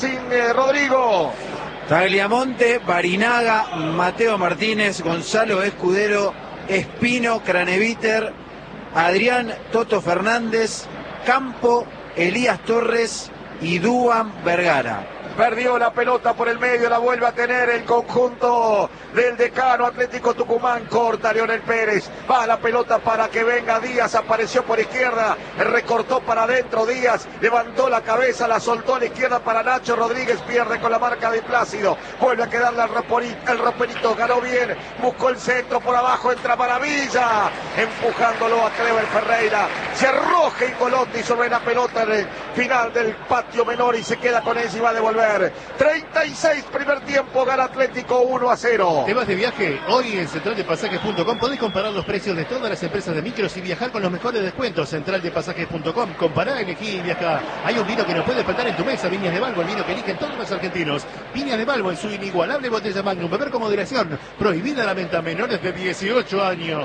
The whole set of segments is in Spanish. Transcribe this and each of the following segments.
Rodrigo. Tagliamonte, Barinaga, Mateo Martínez, Gonzalo Escudero, Espino, Craneviter, Adrián Toto Fernández, Campo, Elías Torres y Duan Vergara. Perdió la pelota por el medio, la vuelve a tener el conjunto del Decano Atlético Tucumán. Corta Leonel Pérez, va la pelota para que venga Díaz, apareció por izquierda, recortó para adentro Díaz, levantó la cabeza, la soltó a la izquierda para Nacho Rodríguez, pierde con la marca de Plácido, vuelve a quedarle el Roperito, ganó bien, buscó el centro por abajo, entra Maravilla, empujándolo a Clever Ferreira, se arroja Incolotti sobre la pelota en el final del patio menor y se queda con él y va a devolver. 36 primer tiempo, gana Atlético 1-0. ¿Te vas de viaje? Hoy en centraldepasajes.com podés comparar los precios de todas las empresas de micros y viajar con los mejores descuentos. Centraldepasajes.com, compará, elegí y viaja. Hay un vino que no puede faltar en tu mesa, Viñas de Balbo, el vino que eligen todos los argentinos. Viñas de Balbo en su inigualable botella Magnum, beber con moderación, prohibida la venta a menores de 18 años.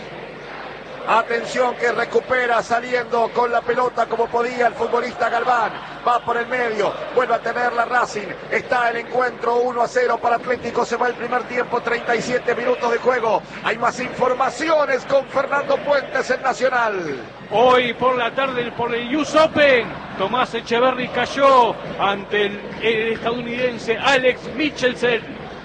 Atención que recupera saliendo con la pelota como podía el futbolista Galván. Va por el medio, vuelve a tener la Racing. Está el encuentro 1-0 para Atlético. Se va el primer tiempo, 37 minutos de juego. Hay más informaciones con Fernando Puentes en Nacional. Hoy por la tarde por el US Open, Tomás Echeverry cayó ante el estadounidense Alex Michelsen.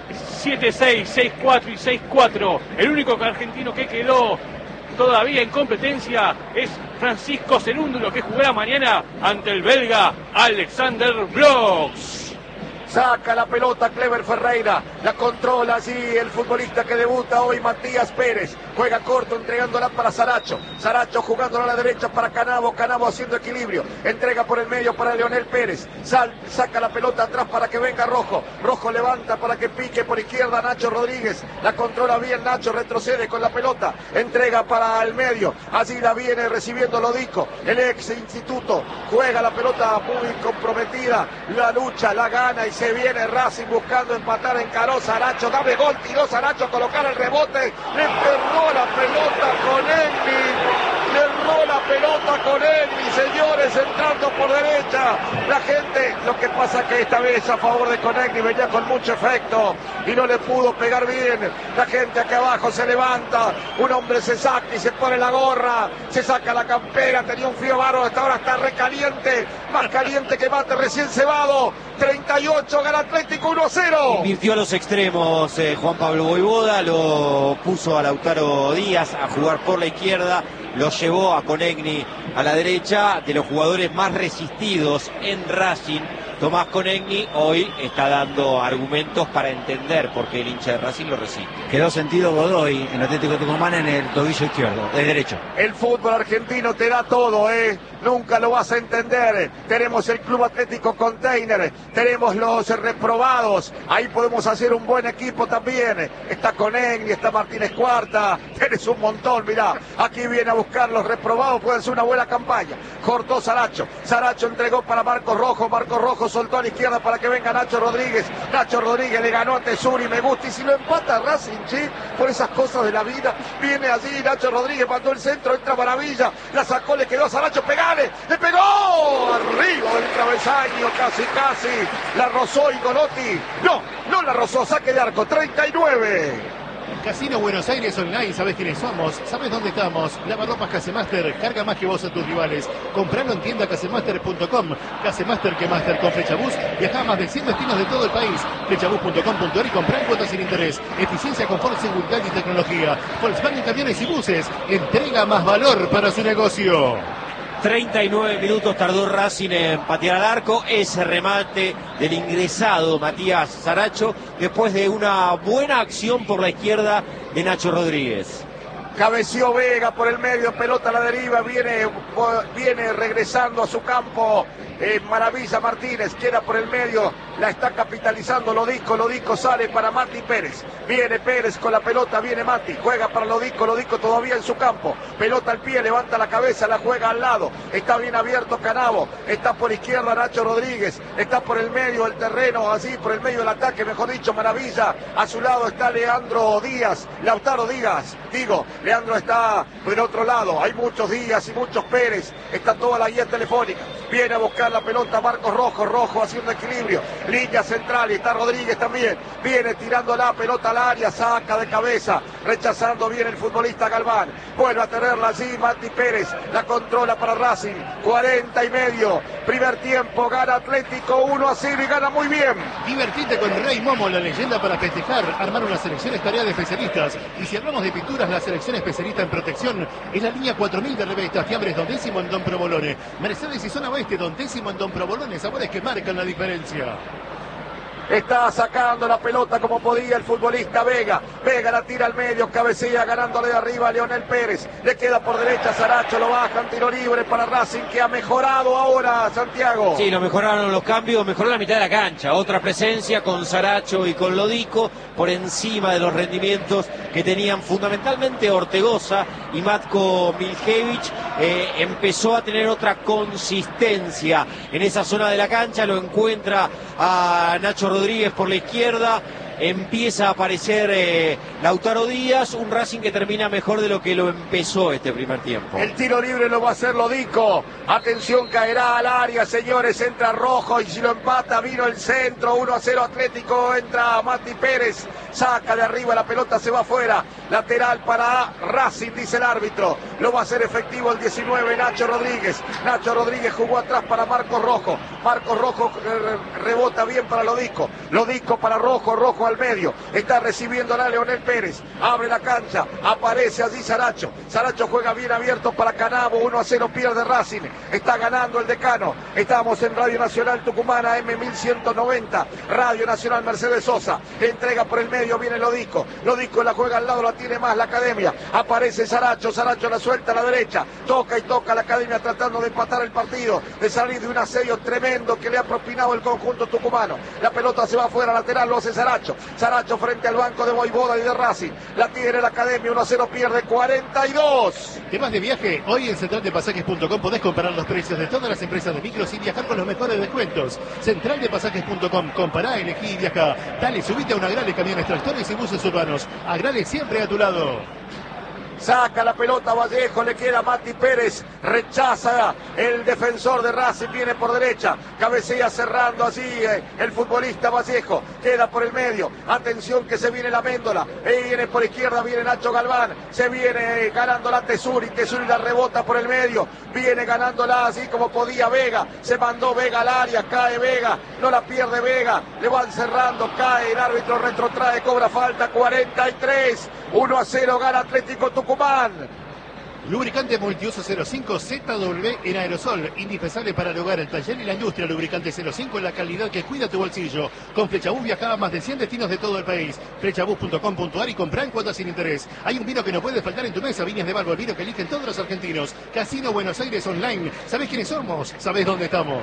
7-6, 6-4 y 6-4. El único argentino que quedó todavía en competencia es Francisco Cerúndulo, que jugará mañana ante el belga Alexander Bloch. Saca la pelota Clever Ferreira, la controla allí el futbolista que debuta hoy, Matías Pérez. Juega corto, entregándola para Saracho. Saracho jugándola a la derecha para Canavo. Canavo haciendo equilibrio. Entrega por el medio para Leonel Pérez. Saca la pelota atrás para que venga Rojo. Rojo levanta para que pique por izquierda Nacho Rodríguez. La controla bien Nacho, retrocede con la pelota. Entrega para el medio. Allí la viene recibiendo Lodico, el ex instituto. Juega la pelota muy comprometida. La lucha, la gana y se viene Racing buscando empatar. Encaró Saracho, dame gol, tiró Saracho a colocar el rebote. Le perdió la pelota con Egni, le erró la pelota con Egni, señores, entrando por derecha. La gente, lo que pasa que esta vez a favor de Conegni venía con mucho efecto y no le pudo pegar bien. La gente acá abajo se levanta, un hombre se saca y se pone la gorra, se saca la campera, tenía un frío bárbaro, hasta ahora está recaliente, más caliente que mate recién cebado. 38, gana Atlético 1-0. Invirtió a los extremos Juan Pablo Voivoda, lo puso a Lautaro Díaz a jugar por la izquierda, lo llevó a Conegni a la derecha. De los jugadores más resistidos en Racing, Tomás Conegni hoy está dando argumentos para entender por qué el hincha de Racing lo resiste. Quedó sentido Godoy en Atlético Tucumán en el tobillo izquierdo, de derecho. El fútbol argentino te da todo, nunca lo vas a entender. Tenemos el Club Atlético Container, tenemos los reprobados, ahí podemos hacer un buen equipo también. Está Conegni, está Martínez Cuarta, tenés un montón, mirá, aquí viene a buscar los reprobados, pueden ser una buena campaña. Cortó Saracho, Saracho entregó para Marcos Rojo, Marcos Rojo soltó a la izquierda para que venga Nacho Rodríguez. Nacho Rodríguez le ganó a Tesuri, me gusta, y si lo empata Racing, por esas cosas de la vida, viene allí Nacho Rodríguez, mandó el centro, entra Maravilla, la sacó, le quedó a Saracho, pegale, le pegó, arriba del travesaño, casi, la rozó Incolotti, no la rozó, saque de arco, 39. Casino Buenos Aires Online, ¿sabés quiénes somos? ¿Sabés dónde estamos? Lavarropas Casemaster, carga más que vos a tus rivales. Compralo en tienda casemaster.com. Casemaster que Master con Flechabús. Viajá a más de 100 destinos de todo el país. Flechabús.com.ar y comprar cuotas sin interés. Eficiencia, confort, seguridad y tecnología. Volkswagen Camiones y Buses. Entrega más valor para su negocio. 39 minutos tardó Racing en patear al arco. Ese remate del ingresado Matías Saracho después de una buena acción por la izquierda de Nacho Rodríguez. Cabeció Vega por el medio, pelota a la deriva, viene regresando a su campo. Maravilla Martínez, queda por el medio, la está capitalizando Lodico sale para Mati Pérez, viene Pérez con la pelota, viene Mati, juega para Lodico todavía en su campo, pelota al pie, levanta la cabeza, la juega al lado, está bien abierto Canavo, está por izquierda Nacho Rodríguez, está por el medio del terreno, así por el medio del ataque, mejor dicho, Maravilla, a su lado está Lautaro Díaz, Leandro está por el otro lado, hay muchos Díaz y muchos Pérez, está toda la guía telefónica. Viene a buscar la pelota Marcos Rojo. Rojo haciendo equilibrio. Línea central y está Rodríguez también. Viene tirando la pelota al área. Saca de cabeza. Rechazando bien el futbolista Galván. Vuelve a tenerla allí Mati Pérez. La controla para Racing. 40 y medio. Primer tiempo. Gana Atlético 1-0 y gana muy bien. Divertite con Rey Momo, la leyenda para festejar. Armar una selección es tarea de especialistas. Y si hablamos de pinturas, la selección especialista en protección es la línea 4000 de Revestas, Fiambres, Don Décimo en Don Provolone. Mercedes y Zona Oeste, Don Décimo en Don Provolone. Sabores que marcan la diferencia. Está sacando la pelota como podía el futbolista Vega. Vega la tira al medio, cabecilla ganándole de arriba a Leonel Pérez. Le queda por derecha Saracho, lo bajan, tiro libre para Racing que ha mejorado ahora, Santiago. Sí, lo mejoraron los cambios, mejoró la mitad de la cancha. Otra presencia con Saracho y con Lodico por encima de los rendimientos que tenían fundamentalmente Ortegoza y Matko Miljevic. Empezó a tener otra consistencia en esa zona de la cancha, lo encuentra a Nacho Rodríguez por la izquierda, empieza a aparecer Lautaro Díaz, un Racing que termina mejor de lo que lo empezó este primer tiempo. El tiro libre lo va a hacer Lodico, atención, caerá al área, señores, entra Rojo y si lo empata vino el centro, 1-0 Atlético, entra Mati Pérez, saca de arriba la pelota, se va afuera, lateral para Racing, dice el árbitro, lo va a hacer efectivo el 19, Nacho Rodríguez jugó atrás para Marcos Rojo rebota bien para Lodico para Rojo al medio, está recibiendo a Leonel Pérez, abre la cancha, aparece allí Saracho juega bien abierto para Canavo, 1-0 pierde Racing, está ganando el Decano, estamos en Radio Nacional Tucumana M1190, Radio Nacional Mercedes Sosa, entrega por el medio, viene Lodico la juega al lado, la tiene más la Academia, aparece Saracho la suelta a la derecha, toca la Academia tratando de empatar el partido, de salir de un asedio tremendo que le ha propinado el conjunto tucumano, la pelota se va afuera, lateral, lo hace Saracho frente al banco de Voivoda y de Racing, la tiene la Academia, 1-0 pierde, 42. ¿Te vas de viaje? Hoy en centraldepasajes.com podés comparar los precios de todas las empresas de micros y viajar con los mejores descuentos. Centraldepasajes.com, compará, elegí y viaja. Dale, subite a una Agrale, camiones, tractores y buses urbanos. Agrale siempre a tu lado. Saca la pelota Vallejo, le queda Mati Pérez, rechaza el defensor de Racing, viene por derecha, cabecea cerrando allí el futbolista Vallejo, queda por el medio, atención que se viene la Méndola, viene por izquierda, viene Nacho Galván, se viene ganándola Tesuri la rebota por el medio, viene ganándola así como podía Vega, se mandó Vega al área, cae Vega, no la pierde Vega, le van cerrando, cae, el árbitro retrotrae, cobra falta, 43, 1-0 gana Atlético Tucumán. Lubricante multiuso 05 ZW en aerosol, indispensable para el hogar, el taller y la industria. Lubricante 05 en la calidad que cuida tu bolsillo. Con Flechabús viaja a más de 100 destinos de todo el país. Flechabús.com.ar y comprá en cuotas sin interés. Hay un vino que no puede faltar en tu mesa, Viñas de Balbo, el vino que eligen todos los argentinos. Casino Buenos Aires Online. ¿Sabés quiénes somos? ¿Sabés dónde estamos?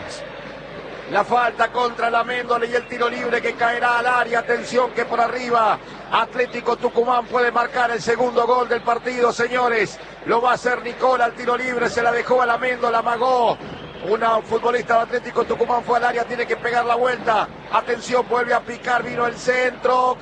La falta contra la Méndola y el tiro libre que caerá al área. Atención que por arriba Atlético Tucumán puede marcar el segundo gol del partido, señores. Lo va a hacer Nicola, el tiro libre se la dejó a la Méndola, amagó. Una futbolista de Atlético Tucumán fue al área, tiene que pegar la vuelta. Atención, vuelve a picar, vino el centro,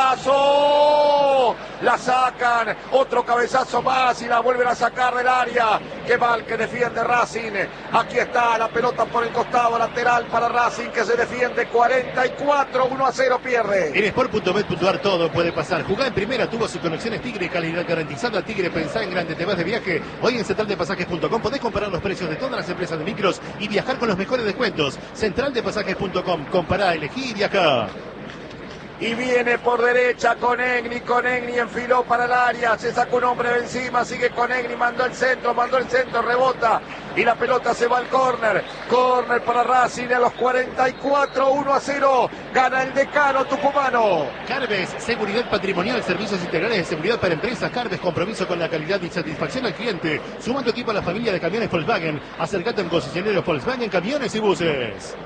cabezazo. La sacan, otro cabezazo más y la vuelven a sacar del área. Qué mal que defiende Racing. Aquí está la pelota por el costado lateral para Racing que se defiende, 44, 1-0 pierde. En Sport.bet.ar todo puede pasar. Jugá en primera, tuvo sus conexiones Tigre, calidad garantizada. Tigre, pensá en grande, te vas de viaje. Hoy en centraldepasajes.com podés comparar los precios de todas las empresas de micros y viajar con los mejores descuentos. Centraldepasajes.com, compará, elegí y viaja. Y viene por derecha Conegni enfiló para el área, se sacó un hombre de encima, sigue Conegni, mandó el centro, rebota y la pelota se va al córner para Racing a los 44, 1-0, gana el Decano tucumano. Carves, seguridad patrimonial, servicios integrales de seguridad para empresas. Carves, compromiso con la calidad y satisfacción al cliente. Sumando equipo a la familia de camiones Volkswagen, acércate a un concesionario Volkswagen, camiones y buses.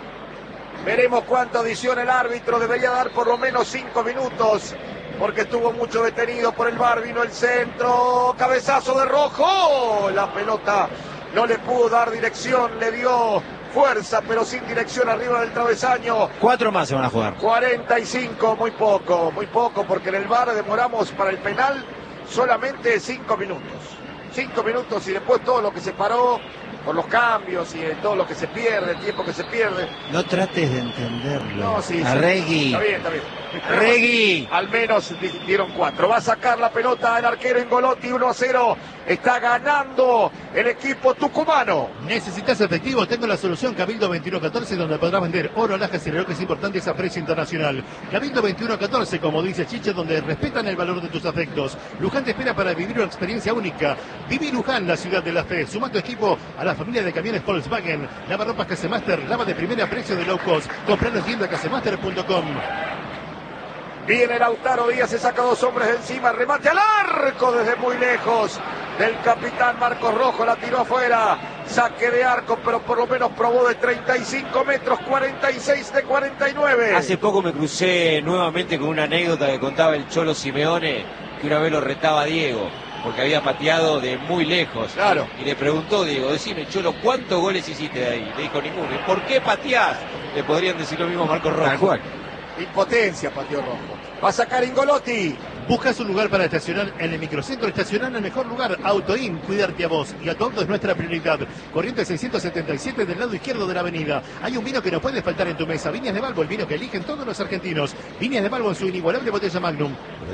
Veremos cuánto adiciona el árbitro, debería dar por lo menos 5 minutos, porque estuvo mucho detenido por el VAR, vino el centro, cabezazo de Rojo, la pelota no le pudo dar dirección, le dio fuerza, pero sin dirección arriba del travesaño. 4 más se van a jugar. 45, muy poco, porque en el VAR demoramos para el penal solamente 5 minutos. 5 minutos y después todo lo que se paró por los cambios y todo lo que se pierde, el tiempo que se pierde. No trates de entenderlo. No, sí, Arregui. Está bien, está bien. Arregui. Al menos dieron 4. Va a sacar la pelota el arquero Ingolotti, 1-0. Está ganando el equipo tucumano. ¿Necesitas efectivo? Tengo la solución. Cabildo 2114, donde podrás vender oro, alhajas y relojes importantes a precio internacional. Cabildo 2114, como dice Chiche, donde respetan el valor de tus afectos. Luján te espera para vivir una experiencia única. Viví Luján, la ciudad de la fe. Suma tu equipo a la familia de camiones Volkswagen. Lavarropas Casemaster, lava de primera, precio de low cost. Compralo en tienda casemaster.com. Viene Lautaro Díaz, se saca 2 hombres de encima, remate al arco desde muy lejos del capitán Marcos Rojo, la tiró afuera, saque de arco, pero por lo menos probó de 35 metros, 46 de 49. Hace poco me crucé nuevamente con una anécdota que contaba el Cholo Simeone, que una vez lo retaba a Diego, porque había pateado de muy lejos. Claro. Y le preguntó Diego, decime Cholo, ¿cuántos goles hiciste de ahí? Le dijo ninguno. ¿Y por qué pateás? Le podrían decir lo mismo a Marcos Rojo. Tal cual. Impotencia, pateó Rojo. Va a sacar Ingolotti. Buscas un lugar para estacionar en el microcentro. Estacionar en el mejor lugar. Autoin, cuidarte a vos y a tu auto es nuestra prioridad. Corriente 677 del lado izquierdo de la avenida. Hay un vino que no puede faltar en tu mesa. Viñas de Balbo, el vino que eligen todos los argentinos. Viñas de Balbo en su inigualable botella Magnum.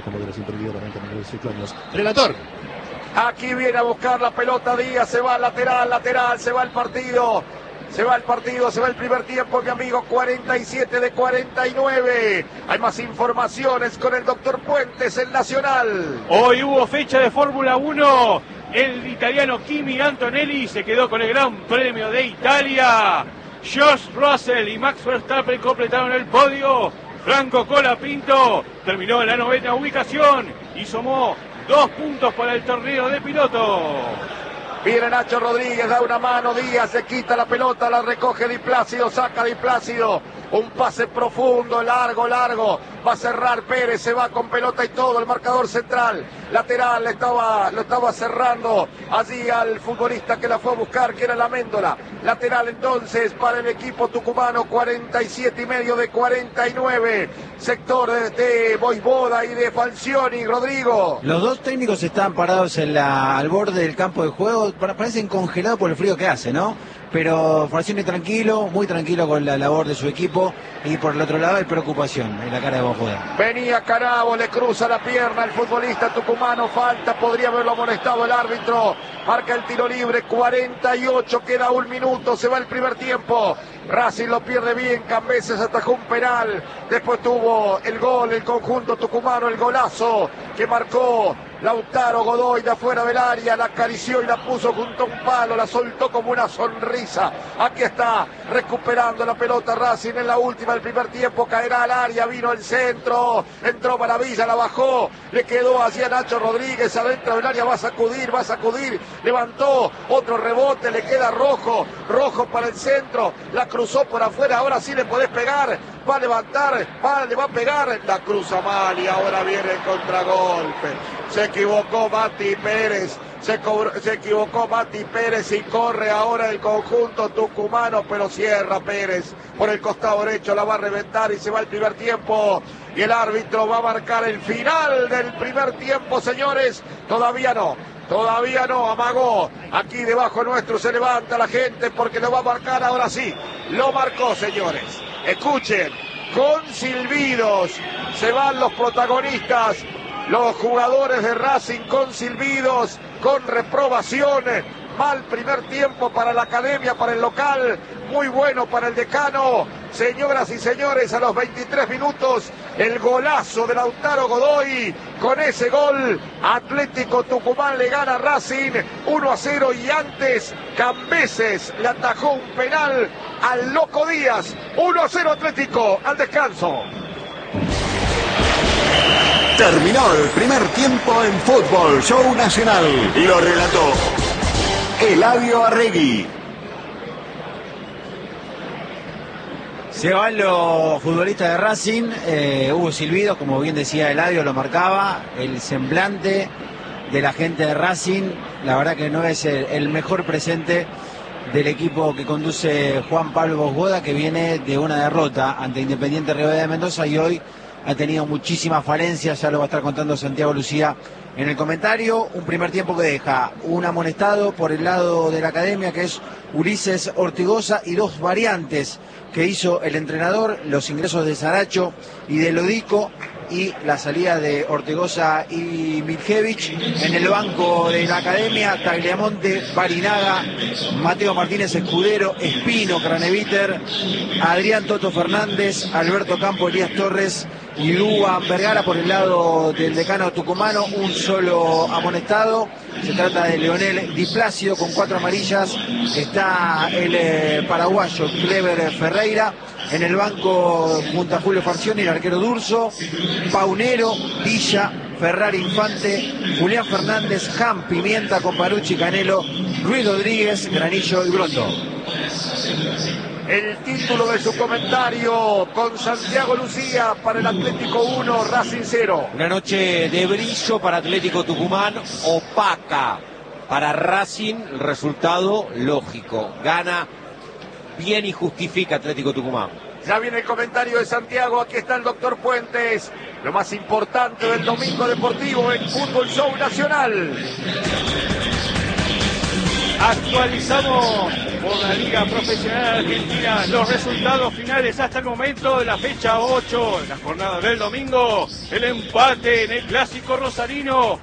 Relator. Aquí viene a buscar la pelota Díaz, se va lateral, se va el partido. Se va el partido, se va el primer tiempo, mi amigo, 47 de 49. Hay más informaciones con el doctor Puentes, el Nacional. Hoy hubo fecha de Fórmula 1. El italiano Kimi Antonelli se quedó con el Gran Premio de Italia. George Russell y Max Verstappen completaron el podio. Franco Colapinto terminó en la 9ª ubicación y sumó 2 puntos para el torneo de pilotos. Viene Nacho Rodríguez, da una mano, Díaz se quita la pelota, la recoge Di Plácido, saca Di Plácido, un pase profundo, largo, va a cerrar Pérez, se va con pelota y todo, el marcador central, lateral, lo estaba cerrando allí al futbolista que la fue a buscar, que era la Méndola, lateral entonces para el equipo tucumano, 47,5 de 49, sector de Voivoda y de Falcioni, Rodrigo. Los dos técnicos están parados al borde del campo de juego, parecen congelados por el frío que hace, ¿no? Pero Falcioni tranquilo, muy tranquilo con la labor de su equipo, y por el otro lado hay preocupación en la cara de Bojoda. Venía Canavo, le cruza la pierna al futbolista tucumano, falta, podría haberlo amonestado el árbitro, marca el tiro libre, 48, queda 1 minuto, se va el primer tiempo. Racing lo pierde bien, Cambeses atajó un penal, después tuvo el gol, el conjunto tucumano, el golazo que marcó Lautaro Godoy de afuera del área, la acarició y la puso junto a un palo, la soltó como una sonrisa. Aquí está, recuperando la pelota Racing en la última del primer tiempo, caerá al área, vino el centro, entró Maravilla, la bajó, le quedó hacia Nacho Rodríguez, adentro del área, va a sacudir, levantó, otro rebote, le queda Rojo para el centro, la cruzó por afuera, ahora sí le podés pegar, va a levantar, le va a pegar, la cruza mal y ahora viene el contragolpe. Se equivocó Mati Pérez, se equivocó Mati Pérez y corre ahora el conjunto tucumano, pero cierra Pérez por el costado derecho, la va a reventar y se va el primer tiempo. Y el árbitro va a marcar el final del primer tiempo, señores. Todavía no, amagó. Aquí debajo nuestro se levanta la gente porque lo va a marcar ahora sí. Lo marcó, señores. Escuchen, con silbidos se van los protagonistas. Los jugadores de Racing con silbidos, con reprobación, mal primer tiempo para la academia, para el local, muy bueno para el decano. Señoras y señores, a los 23 minutos, el golazo de Lautaro Godoy. Con ese gol, Atlético Tucumán le gana a Racing 1-0 y antes Cambeses le atajó un penal al Loco Díaz. 1-0 Atlético, al descanso. Terminó el primer tiempo en Fútbol Show Nacional. Lo relató Eladio Arregui. Se van los futbolistas de Racing, hubo silbidos, como bien decía Eladio, lo marcaba, el semblante de la gente de Racing, la verdad que no es el mejor presente del equipo que conduce Juan Pablo Bojoda, que viene de una derrota ante Independiente Rivadavia de Mendoza y hoy ha tenido muchísimas falencias, ya lo va a estar contando Santiago Lucía en el comentario. Un primer tiempo que deja un amonestado por el lado de la Academia, que es Ulises Ortigosa, y dos variantes que hizo el entrenador, los ingresos de Saracho y de Lodico, y la salida de Ortigosa y Miljevich. En el banco de la Academia, Tagliamonte, Barinaga, Mateo Martínez Escudero, Espino, Craneviter, Adrián Toto Fernández, Alberto Campo, Elías Torres y Duan Vergara. Por el lado del decano tucumano, un solo amonestado. Se trata de Leonel Di Plácido con 4 amarillas. Está el paraguayo Clever Ferreira. En el banco, junto a Julio Farcioni, el arquero Durso, Paunero, Villa, Ferrari Infante, Julián Fernández, Jan Pimienta, Comparucci, Canelo, Ruiz Rodríguez, Granillo y Broto. El título de su comentario con Santiago Lucía para el Atlético 1, Racing 0. Una noche de brillo para Atlético Tucumán, opaca para Racing. El resultado lógico, gana bien y justifica Atlético Tucumán. Ya viene el comentario de Santiago, aquí está el doctor Puentes. Lo más importante del domingo deportivo en Fútbol Show Nacional. Actualizamos por la Liga Profesional Argentina los resultados finales hasta el momento de la fecha 8, en la jornada del domingo. El empate en el clásico rosarino,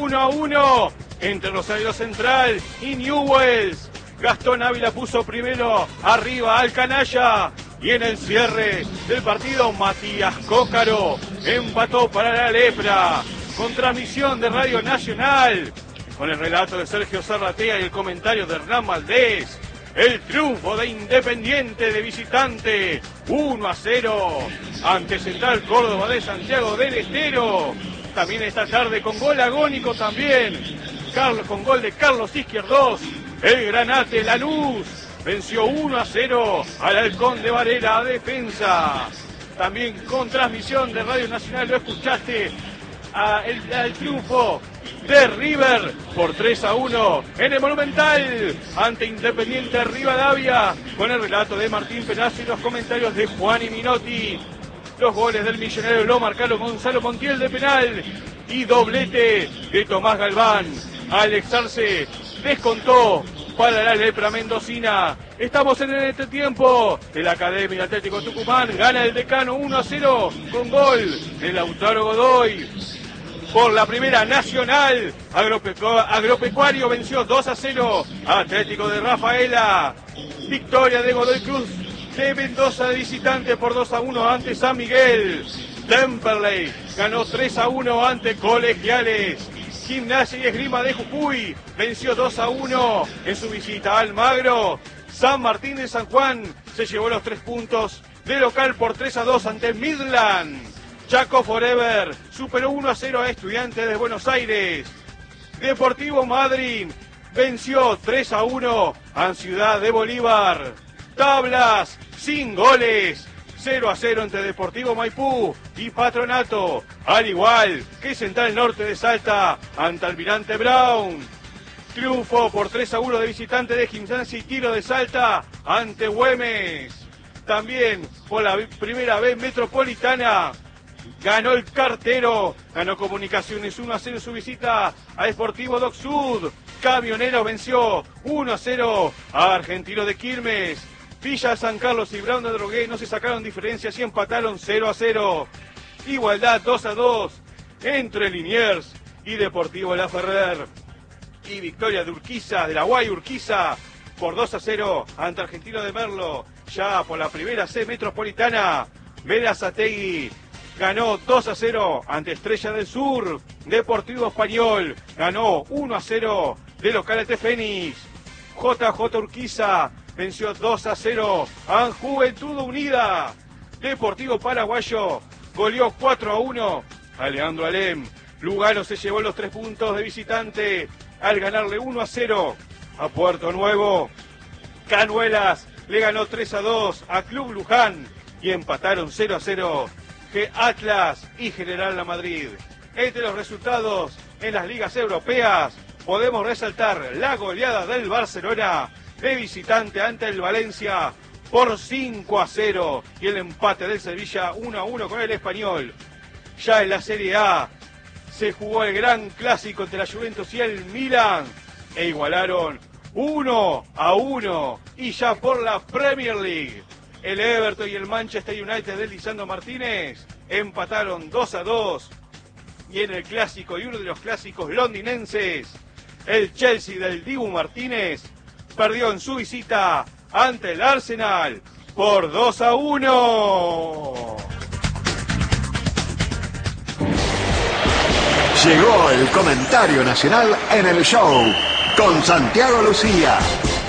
1-1 entre Rosario Central y Newell's. Gastón Ávila puso primero arriba al canalla. Y en el cierre del partido, Matías Cócaro empató para la Lepra. Con transmisión de Radio Nacional, con el relato de Sergio Zarratea y el comentario de Hernán Valdés. El triunfo de Independiente de visitante, 1-0 ante Central Córdoba de Santiago del Estero. También esta tarde con gol agónico también, con gol de Carlos Izquierdos. El Granate Lanús venció 1-0 al Halcón de Varela a defensa. También con transmisión de Radio Nacional lo escuchaste al triunfo de River por 3-1 en el Monumental ante Independiente Rivadavia, con el relato de Martín Penazo y los comentarios de Juan y Minotti. Los goles del Millonario lo marcaron Gonzalo Montiel de penal y doblete de Tomás Galván. Alex Arce descontó para la Lepra mendocina. Estamos en el entretiempo de la Academia Atlético Tucumán. Gana el Decano 1-0 con gol de Lautaro Godoy. Por la Primera Nacional, Agropecuario venció 2-0 a Atlético de Rafaela. Victoria de Godoy Cruz de Mendoza de visitante por 2-1 ante San Miguel. Temperley ganó 3-1 ante Colegiales. Gimnasia y Esgrima de Jujuy venció 2-1 en su visita a Almagro. San Martín de San Juan se llevó los 3 puntos de local por 3-2 ante Midland. Chaco Forever superó 1-0 a Estudiantes de Buenos Aires. Deportivo Madryn venció 3-1 a Ciudad de Bolívar. Tablas sin goles. 0-0 entre Deportivo Maipú y Patronato, al igual que Central Norte de Salta ante Almirante Brown. Triunfo por 3-1 de visitante de Gimnasia y Tiro de Salta ante Güemes. También por la Primera B Metropolitana ganó el Cartero, ganó Comunicaciones 1-0 en su visita a Deportivo Doc Sud. Camioneros venció 1-0 a Argentino de Quilmes. Villa San Carlos y Brown de Drogué no se sacaron diferencias y empataron 0-0. Igualdad 2-2 entre Liniers y Deportivo La Ferrer. Y victoria de Urquiza, de la Guay Urquiza, por 2-0 ante Argentino de Merlo. Ya por la Primera C Metropolitana, Berazategui ganó 2-0 ante Estrella del Sur. Deportivo Español ganó 1-0 de local ante Fénix. JJ Urquiza venció 2-0 a Juventud Unida. Deportivo Paraguayo goleó 4-1 a Leandro Alem. Lugano se llevó los 3 puntos de visitante al ganarle 1-0 a Puerto Nuevo. Canuelas le ganó 3-2 a Club Luján y empataron 0-0 que Atlas y General La Madrid. Entre los resultados en las ligas europeas podemos resaltar la goleada del Barcelona de visitante ante el Valencia por 5-0 y el empate del Sevilla 1-1 con el Español. Ya en la Serie A se jugó el gran clásico entre la Juventus y el Milan e igualaron 1-1. Y ya por la Premier League, el Everton y el Manchester United del Lisandro Martínez empataron 2-2. Y en el clásico y uno de los clásicos londinenses, el Chelsea del Dibu Martínez perdió en su visita ante el Arsenal por 2-1. Llegó el comentario nacional en el show con Santiago Lucía.